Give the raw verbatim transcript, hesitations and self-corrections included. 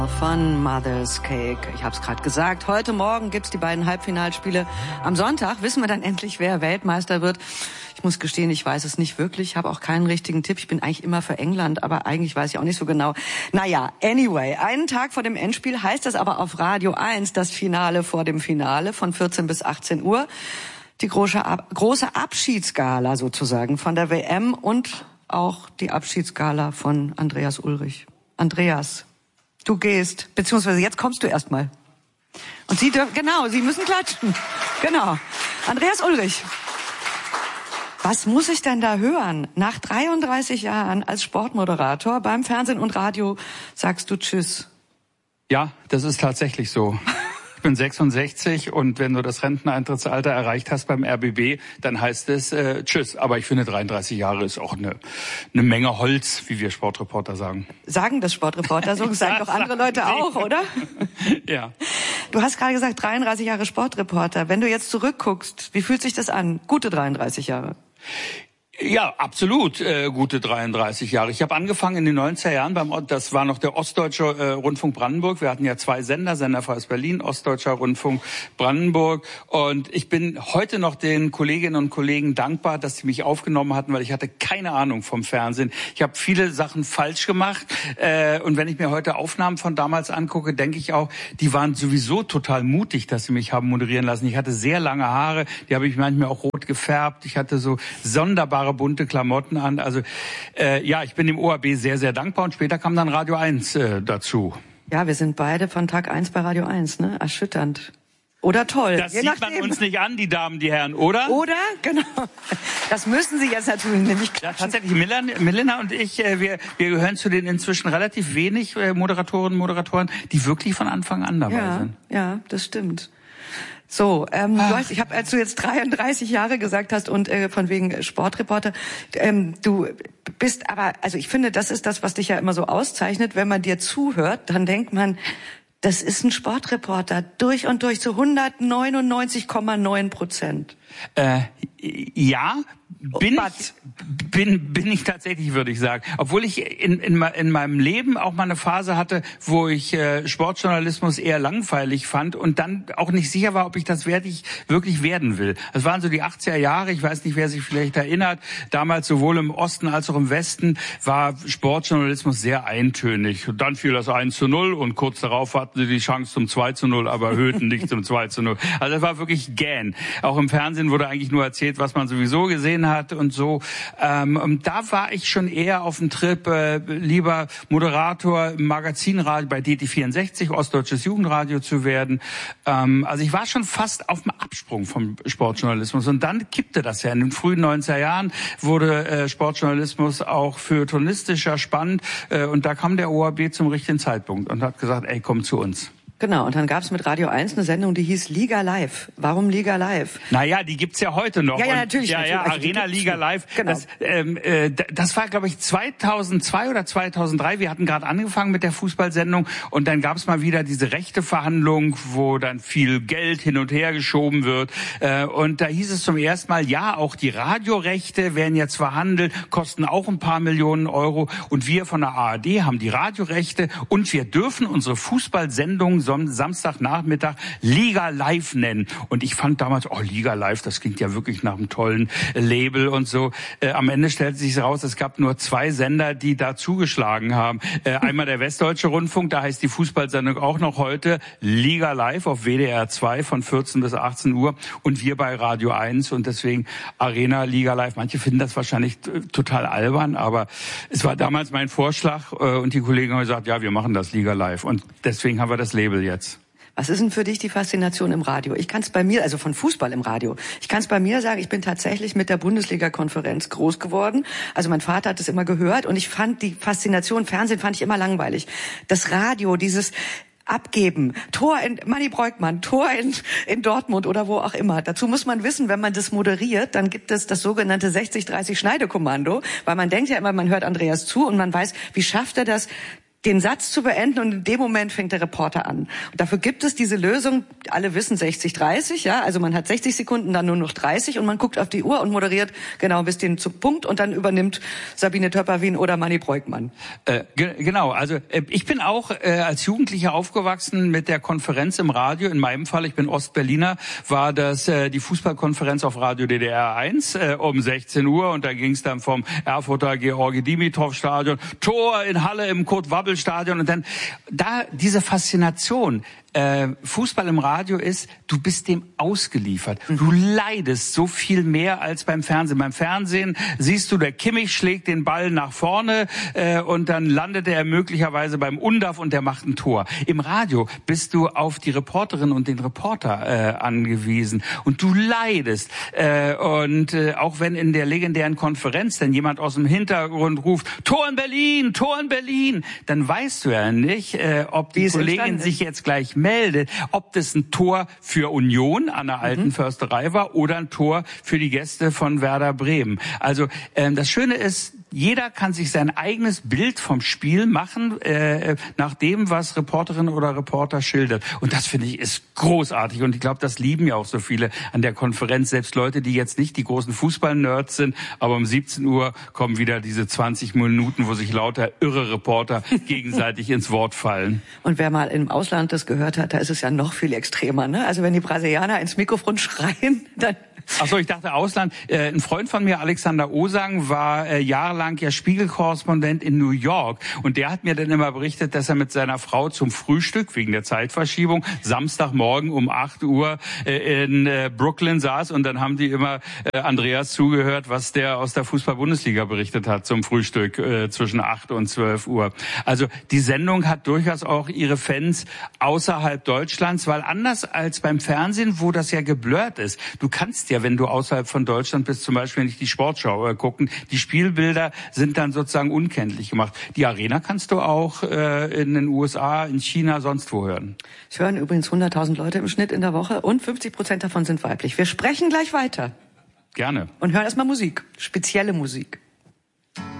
Von Mother's Cake. Ich habe es gerade gesagt, heute Morgen gibt's die beiden Halbfinalspiele. Am Sonntag wissen wir dann endlich, wer Weltmeister wird. Ich muss gestehen, ich weiß es nicht wirklich, habe auch keinen richtigen Tipp. Ich bin eigentlich immer für England, aber eigentlich weiß ich auch nicht so genau. Naja, anyway, einen Tag vor dem Endspiel heißt es aber auf Radio eins das Finale vor dem Finale von vierzehn bis achtzehn Uhr. Die große, große Abschiedsgala sozusagen von der W M und auch die Abschiedsgala von Andreas Ulrich. Andreas, du gehst, beziehungsweise jetzt kommst du erstmal. Und Sie dürfen, genau, Sie müssen klatschen. Genau. Andreas Ulrich. Was muss ich denn da hören? Nach dreiunddreißig Jahren als Sportmoderator beim Fernsehen und Radio sagst du Tschüss. Ja, das ist tatsächlich so. Ich bin sechsundsechzig und wenn du das Renteneintrittsalter erreicht hast beim R B B, dann heißt es äh, Tschüss. Aber ich finde, dreiunddreißig Jahre ist auch eine, eine Menge Holz, wie wir Sportreporter sagen. Sagen das Sportreporter so? Sagen doch andere Leute auch, oder? Ja. Du hast gerade gesagt, dreiunddreißig Jahre Sportreporter. Wenn du jetzt zurückguckst, wie fühlt sich das an? Gute dreiunddreißig Jahre. Ja, absolut äh, gute dreiunddreißig Jahre. Ich habe angefangen in den neunziger Jahren, beim, das war noch der Ostdeutsche äh, Rundfunk Brandenburg. Wir hatten ja zwei Sender, Senderfreies Berlin, Ostdeutscher Rundfunk Brandenburg. Und ich bin heute noch den Kolleginnen und Kollegen dankbar, dass sie mich aufgenommen hatten, weil ich hatte keine Ahnung vom Fernsehen. Ich habe viele Sachen falsch gemacht. Äh, und wenn ich mir heute Aufnahmen von damals angucke, denke ich auch, die waren sowieso total mutig, dass sie mich haben moderieren lassen. Ich hatte sehr lange Haare, die habe ich manchmal auch rot gefärbt. Ich hatte so sonderbare bunte Klamotten an. Also äh, ja, ich bin dem O R B sehr, sehr dankbar. Und später kam dann Radio eins äh, dazu. Ja, wir sind beide von Tag eins bei Radio eins, ne? Erschütternd. Oder toll. Das sieht man uns nicht an, die Damen, die Herren, oder? Oder? Genau. Das müssen Sie jetzt natürlich nämlich klatschen. Ja, tatsächlich, Milena und ich, äh, wir, wir gehören zu den inzwischen relativ wenig äh, Moderatorinnen und Moderatoren, die wirklich von Anfang an dabei ja, sind. Ja, das stimmt. So, ähm, du hast, ich habe, als du jetzt dreiunddreißig Jahre gesagt hast und äh, von wegen Sportreporter, ähm, du bist aber, also ich finde, das ist das, was dich ja immer so auszeichnet. Wenn man dir zuhört, dann denkt man, das ist ein Sportreporter durch und durch zu hundertneunundneunzig Komma neun Prozent. Äh, ja, bin ich, bin, bin ich tatsächlich, würde ich sagen. Obwohl ich in, in, in meinem Leben auch mal eine Phase hatte, wo ich äh, Sportjournalismus eher langweilig fand und dann auch nicht sicher war, ob ich das wirklich, wirklich werden will. Das waren so die achtziger Jahre, ich weiß nicht, wer sich vielleicht erinnert. Damals sowohl im Osten als auch im Westen war Sportjournalismus sehr eintönig. Und dann fiel das eins zu null und kurz darauf hatten sie die Chance zum zwei zu null, aber erhöhten nicht zum zwei zu null. Also das war wirklich gähn. Auch im Fernsehen wurde eigentlich nur erzählt, was man sowieso gesehen hat und so. Ähm, und da war ich schon eher auf dem Trip, äh, lieber Moderator im Magazinradio bei D T vierundsechzig, Ostdeutsches Jugendradio zu werden. Ähm, also ich war schon fast auf dem Absprung vom Sportjournalismus. Und dann kippte das ja. In den frühen neunziger Jahren wurde äh, Sportjournalismus auch feuilletonistischer spannend. Äh, und da kam der O R B zum richtigen Zeitpunkt und hat gesagt, ey, komm zu uns. Genau, und dann gab es mit Radio eins eine Sendung, die hieß Liga Live. Warum Liga Live? Naja, die gibt's ja heute noch. Ja, ja, natürlich. Und, ja, natürlich. ja, Also Arena Liga Live. Genau. Das, ähm, äh, das war, glaube ich, zweitausendzwei oder zweitausenddrei. Wir hatten gerade angefangen mit der Fußballsendung und dann gab's mal wieder diese Rechteverhandlung, wo dann viel Geld hin und her geschoben wird. Äh, und da hieß es zum ersten Mal, ja, auch die Radiorechte werden jetzt verhandelt, kosten auch ein paar Millionen Euro. Und wir von der A R D haben die Radiorechte und wir dürfen unsere Fußballsendung Samstagnachmittag Liga Live nennen. Und ich fand damals, oh, Liga Live, das klingt ja wirklich nach einem tollen Label und so. Äh, am Ende stellte sich raus, es gab nur zwei Sender, die da zugeschlagen haben. Äh, einmal der Westdeutsche Rundfunk, da heißt die Fußballsendung auch noch heute Liga Live auf W D R zwei von vierzehn bis achtzehn Uhr und wir bei Radio eins und deswegen Arena Liga Live. Manche finden das wahrscheinlich total albern, aber es war damals mein Vorschlag äh, und die Kollegen haben gesagt, ja, wir machen das Liga Live und deswegen haben wir das Label jetzt. Was ist denn für dich die Faszination im Radio? Ich kann es bei mir, also von Fußball im Radio, ich kann es bei mir sagen, ich bin tatsächlich mit der Bundesliga-Konferenz groß geworden. Also mein Vater hat es immer gehört und ich fand die Faszination, Fernsehen fand ich immer langweilig. Das Radio, dieses Abgeben, Tor in, Manni Breukmann, Tor in, in Dortmund oder wo auch immer. Dazu muss man wissen, wenn man das moderiert, dann gibt es das sogenannte sechzig dreißig Schneidekommando, weil man denkt ja immer, man hört Andreas zu und man weiß, wie schafft er das, den Satz zu beenden und in dem Moment fängt der Reporter an. Und dafür gibt es diese Lösung, alle wissen sechzig dreißig, ja, also man hat sechzig Sekunden, dann nur noch dreißig und man guckt auf die Uhr und moderiert genau bis den Punkt und dann übernimmt Sabine Töpperwien oder Manni Breukmann. Äh, ge- genau, also äh, ich bin auch äh, als Jugendlicher aufgewachsen mit der Konferenz im Radio. In meinem Fall, ich bin Ostberliner, war das äh, die Fußballkonferenz auf Radio D D R eins äh, um sechzehn Uhr und da ging es dann vom Erfurter Georgi-Dimitrov-Stadion, Tor in Halle im Kurt-Wabbel Stadion und dann da diese Faszination. Äh, Fußball im Radio ist, du bist dem ausgeliefert. Du leidest so viel mehr als beim Fernsehen. Beim Fernsehen siehst du, der Kimmich schlägt den Ball nach vorne äh, und dann landet er möglicherweise beim Undaf und der macht ein Tor. Im Radio bist du auf die Reporterin und den Reporter äh, angewiesen und du leidest. Äh, und äh, auch wenn in der legendären Konferenz dann jemand aus dem Hintergrund ruft, Tor in Berlin, Tor in Berlin, dann weißt du ja nicht, äh, ob die Kollegin sich jetzt gleich meldet, ob das ein Tor für Union an der alten mhm. Försterei war oder ein Tor für die Gäste von Werder Bremen. Also ähm, das Schöne ist, jeder kann sich sein eigenes Bild vom Spiel machen, äh, nach dem, was Reporterin oder Reporter schildert. Und das, finde ich, ist großartig. Und ich glaube, das lieben ja auch so viele an der Konferenz. Selbst Leute, die jetzt nicht die großen Fußball-Nerds sind. Aber um siebzehn Uhr kommen wieder diese zwanzig Minuten, wo sich lauter irre Reporter gegenseitig ins Wort fallen. Und wer mal im Ausland das gehört hat, da ist es ja noch viel extremer, ne? Also wenn die Brasilianer ins Mikrofon schreien, dann... Ach so, ich dachte Ausland. Äh, ein Freund von mir, Alexander Osang, war äh, jahrelang ja Spiegelkorrespondent in New York. Und der hat mir dann immer berichtet, dass er mit seiner Frau zum Frühstück, wegen der Zeitverschiebung, Samstagmorgen um acht Uhr äh, in äh, Brooklyn saß. Und dann haben die immer äh, Andreas zugehört, was der aus der Fußball-Bundesliga berichtet hat zum Frühstück äh, zwischen acht und zwölf Uhr. Also die Sendung hat durchaus auch ihre Fans außerhalb Deutschlands, weil anders als beim Fernsehen, wo das ja geblurrt ist, du kannst ja, wenn du außerhalb von Deutschland bist, zum Beispiel nicht die Sportschau äh, gucken. Die Spielbilder sind dann sozusagen unkenntlich gemacht. Die Arena kannst du auch äh, in den U S A, in China, sonst wo hören. Es hören übrigens hunderttausend Leute im Schnitt in der Woche und fünfzig Prozent davon sind weiblich. Wir sprechen gleich weiter. Gerne. Und hören erstmal Musik, spezielle Musik.